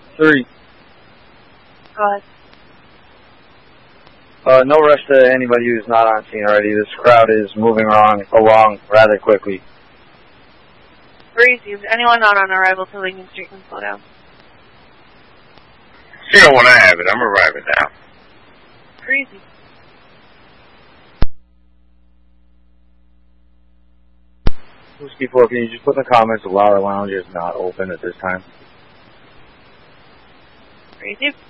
3. Go ahead. No rush to anybody who's not on scene already. This crowd is moving along rather quickly. Breezy, is anyone not on arrival to Lincoln Street can slow down? You know when I have it. I'm arriving now. Breezy. Whiskey 4, can you just put in the comments the Lara Lounge is not open at this time? Breezy.